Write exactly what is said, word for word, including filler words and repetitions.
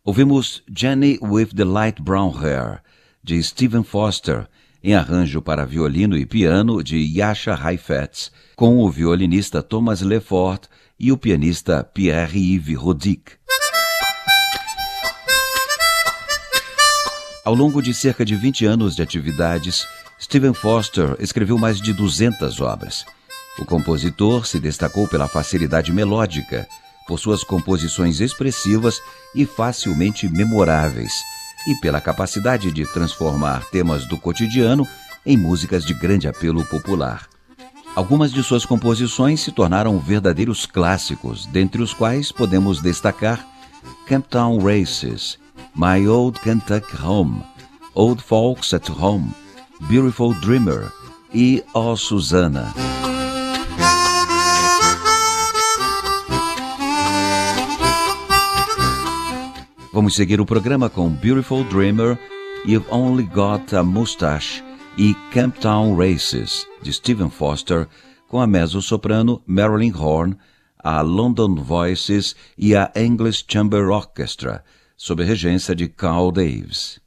Ouvimos Jenny with the Light Brown Hair, de Stephen Foster, em arranjo para violino e piano de Jascha Heifetz, com o violinista Thomas Lefort e o pianista Pierre-Yves Rodic. Ao longo de cerca de vinte anos de atividades, Stephen Foster escreveu mais de duzentas obras. O compositor se destacou pela facilidade melódica, por suas composições expressivas e facilmente memoráveis, e pela capacidade de transformar temas do cotidiano em músicas de grande apelo popular. Algumas de suas composições se tornaram verdadeiros clássicos, dentre os quais podemos destacar Camptown Races, My Old Kentucky Home, Old Folks at Home, Beautiful Dreamer e Oh Susanna. Vamos seguir o programa com Beautiful Dreamer, You've Only Got a Mustache e Camptown Races, de Stephen Foster, com a mezzo-soprano Marilyn Horne, a London Voices e a English Chamber Orchestra, sob a regência de Carl Davis.